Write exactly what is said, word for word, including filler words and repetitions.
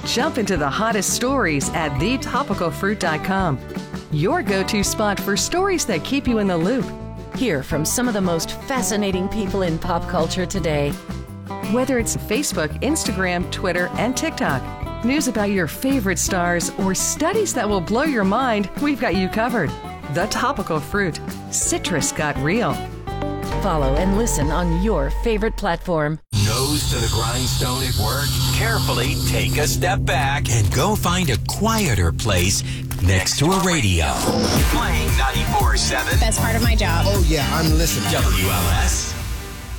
Jump into the hottest stories at the topical fruit dot com. Your go-to spot for stories that keep you in the loop. Hear from some of the most fascinating people in pop culture today. Whether it's Facebook, Instagram, Twitter, and TikTok, news about your favorite stars, or studies that will blow your mind, we've got you covered. The Topical Fruit. Citrus got real. Follow and listen on your favorite platform. Nose to the grindstone at work? Carefully take a step back and go find a quieter place next to a radio. Playing ninety-four point seven. Best part of my job. Oh, yeah, I'm listening. W L S.